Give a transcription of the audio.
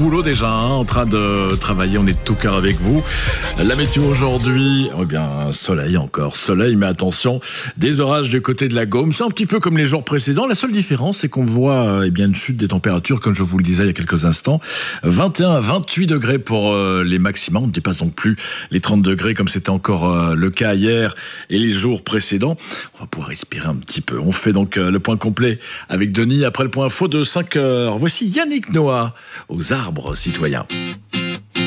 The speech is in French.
boulot déjà, en train de travailler, on est de tout cœur avec vous. La météo aujourd'hui, eh bien, soleil encore, soleil, mais attention, des orages du côté de la Gaume. C'est un petit peu comme les jours précédents. La seule différence, c'est qu'on voit une chute des températures, comme je vous le disais il y a quelques instants. 21 à 28 degrés pour les maximums. On ne dépasse donc plus les 30 degrés comme c'était encore le cas hier et les jours précédents. On va pouvoir respirer un petit peu. On fait donc le point complet avec Denis après le point info de 5 heures. Voici Yannick Noah aux arbres citoyens.